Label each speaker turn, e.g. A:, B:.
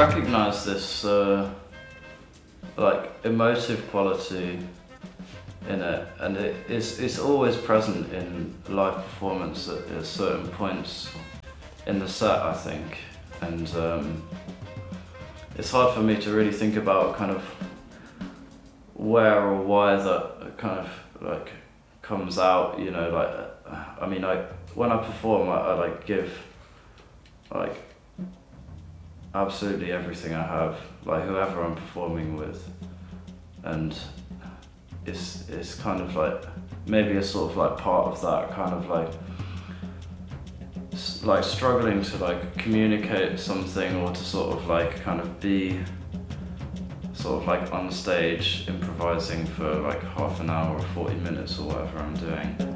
A: recognise this like emotive quality in it, and it's always present in live performance at certain points in the set, I think, and it's hard for me to really think about kind of where or why that kind of like comes out, you know, like I mean, when I perform, I like give like absolutely everything I have, like whoever I'm performing with, and it's kind of like maybe a sort of like part of that kind of like struggling to like communicate something, or to sort of like kind of be sort of like on stage improvising for like half an hour or 40 minutes or whatever I'm doing.